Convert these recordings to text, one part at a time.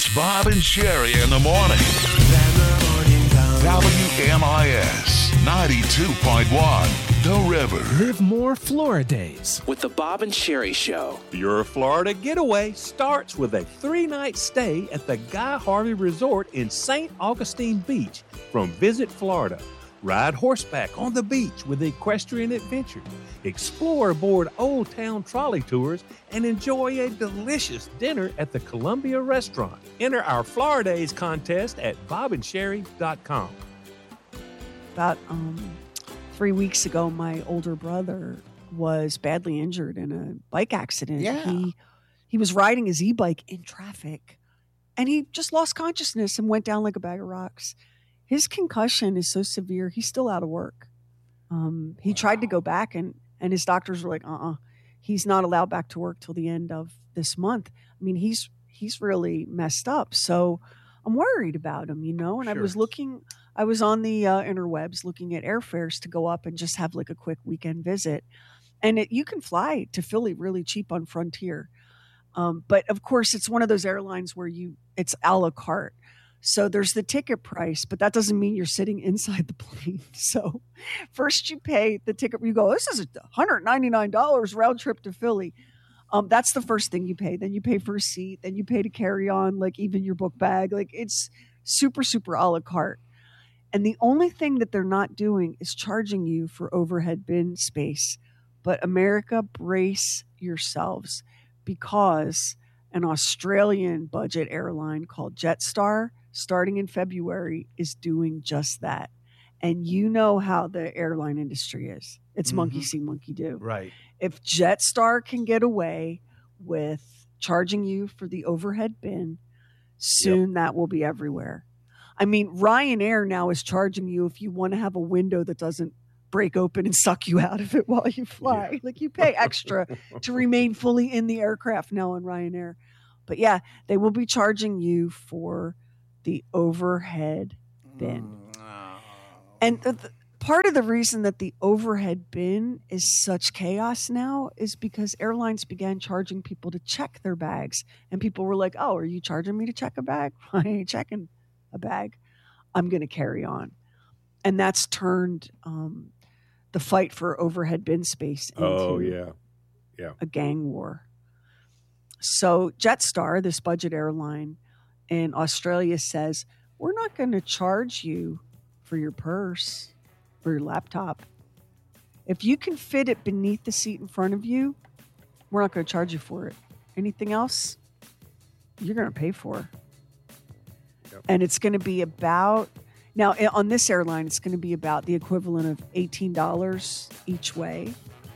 It's Bob and Sherry in the morning. WMIS 92.1, The River. Live more Floridays with the Bob and Sherry Show. Your Florida getaway starts with a 3-night stay at the Guy Harvey Resort in St. Augustine Beach from Visit Florida. Ride horseback on the beach with equestrian adventures. Explore aboard Old Town trolley tours and enjoy a delicious dinner at the Columbia Restaurant. Enter our Floridays contest at bobandsherry.com. About 3 weeks ago, my older brother was badly injured in a bike accident. Yeah. He was riding his e-bike in traffic, and he just lost consciousness and went down like a bag of rocks. His concussion is so severe, he's still out of work. He tried to go back, and his doctors were like, he's not allowed back to work till the end of this month. I mean, he's really messed up. So I'm worried about him, and Sure. I was on the interwebs looking at airfares to go up and just have like a quick weekend visit. And you can fly to Philly really cheap on Frontier. But of course, it's one of those airlines where it's a la carte. So there's the ticket price, but that doesn't mean you're sitting inside the plane. So first you pay the ticket. You go, this is $199 round trip to Philly. That's the first thing you pay. Then you pay for a seat. Then you pay to carry on, like even your book bag. Like it's super, super a la carte. And the only thing that they're not doing is charging you for overhead bin space. But America, brace yourselves, because an Australian budget airline called Jetstar, starting in February, is doing just that. And you know how the airline industry is. It's monkey see, monkey do. Right. If Jetstar can get away with charging you for the overhead bin, soon that will be everywhere. I mean, Ryanair now is charging you if you want to have a window that doesn't break open and suck you out of it while you fly. Yeah. Like you pay extra to remain fully in the aircraft now on Ryanair. But yeah, they will be charging you for the overhead bin. And part of the reason that the overhead bin is such chaos now is because airlines began charging people to check their bags. And people were like, oh, are you charging me to check a bag? I ain't checking a bag. I'm going to carry on. And that's turned the fight for overhead bin space into a gang war. So Jetstar, this budget airline in Australia, says, we're not going to charge you for your purse, for your laptop. If you can fit it beneath the seat in front of you, we're not going to charge you for it. Anything else, you're going to pay for. Yep. And it's going to be about, now on this airline, it's going to be about the equivalent of $18 each way.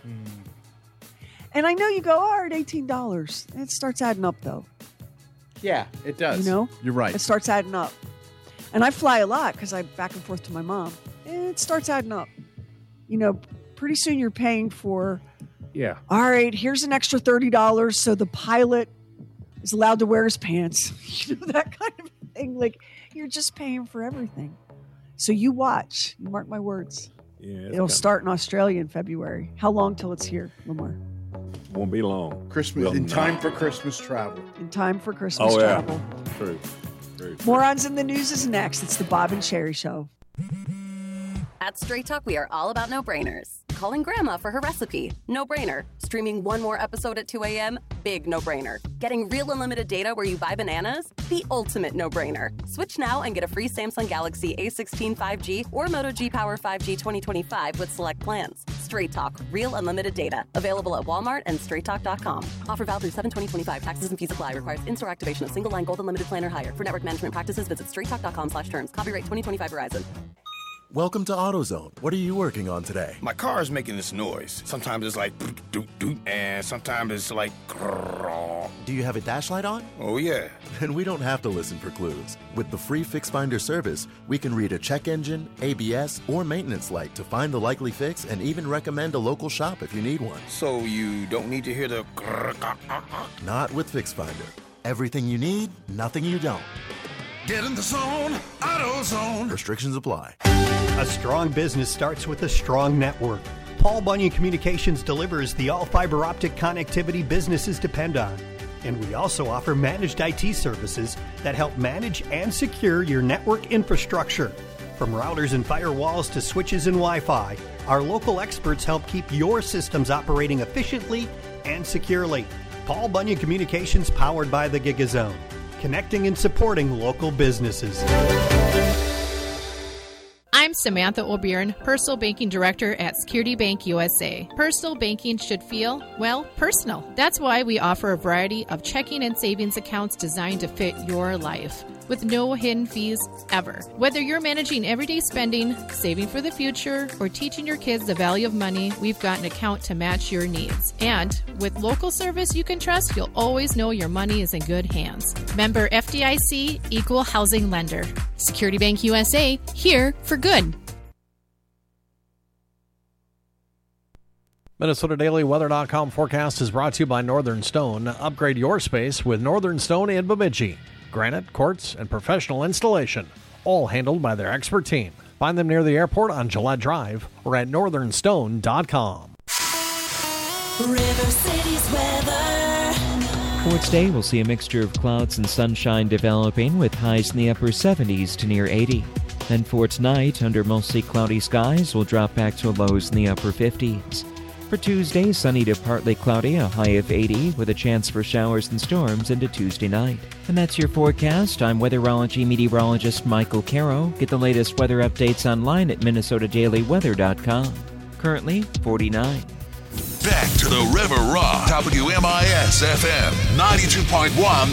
And I know you go, all right, $18. It starts adding up, though. Yeah, it does. You're right. It starts adding up. And I fly a lot because I'm back and forth to my mom. It starts adding up. Pretty soon you're paying for, all right, here's an extra $30 so the pilot is allowed to wear his pants. That kind of thing. Like, you're just paying for everything. So you watch. You mark my words. Yeah, it'll start in Australia in February. How long till it's here, Lamar? Won't be long. Christmas in time for Christmas travel. In time for Christmas travel. True. Morons in the News is next. It's the Bob and Sherry Show. At Straight Talk, we are all about no-brainers. Calling Grandma for her recipe, no-brainer. Streaming one more episode at 2 a.m., big no-brainer. Getting real unlimited data where you buy bananas, the ultimate no-brainer. Switch now and get a free Samsung Galaxy A16 5G or Moto G Power 5G 2025 with select plans. Straight Talk, real unlimited data. Available at Walmart and straighttalk.com. Offer valid through 7/20/25. Taxes and fees apply. Requires in-store activation of single-line gold unlimited plan or higher. For network management practices, visit straighttalk.com/terms. Copyright 2025 Verizon. Welcome to AutoZone. What are you working on today? My car is making this noise. Sometimes it's like doot doot, and sometimes it's like grrr. Do you have a dash light on? Oh yeah. Then we don't have to listen for clues. With the free Fix Finder service, we can read a check engine, ABS, or maintenance light to find the likely fix and even recommend a local shop if you need one. So you don't need to hear the grrr. Not with Fix Finder. Everything you need, nothing you don't. Get in the zone, AutoZone. Restrictions apply. A strong business starts with a strong network. Paul Bunyan Communications delivers the all-fiber optic connectivity businesses depend on. And we also offer managed IT services that help manage and secure your network infrastructure. From routers and firewalls to switches and Wi-Fi, our local experts help keep your systems operating efficiently and securely. Paul Bunyan Communications, powered by the GigaZone, connecting and supporting local businesses. I'm Samantha O'Byrne, Personal Banking Director at Security Bank USA. Personal banking should feel, well, personal. That's why we offer a variety of checking and savings accounts designed to fit your life, with no hidden fees ever. Whether you're managing everyday spending, saving for the future, or teaching your kids the value of money, we've got an account to match your needs. And with local service you can trust, you'll always know your money is in good hands. Member FDIC, Equal Housing Lender. Security Bank USA, here for good. MinnesotaDailyWeather.com forecast is brought to you by Northern Stone. Upgrade your space with Northern Stone in Bemidji. Granite, quartz, and professional installation, all handled by their expert team. Find them near the airport on Gillette Drive or at northernstone.com. River City's weather. For today, we'll see a mixture of clouds and sunshine developing with highs in the upper 70s to near 80. Then for tonight, under mostly cloudy skies, we'll drop back to lows in the upper 50s. For Tuesday, sunny to partly cloudy, a high of 80, with a chance for showers and storms into Tuesday night. And that's your forecast. I'm weatherology meteorologist Michael Caro. Get the latest weather updates online at MinnesotaDailyWeather.com. Currently, 49. Back to the River Rock. WMIS FM 92.1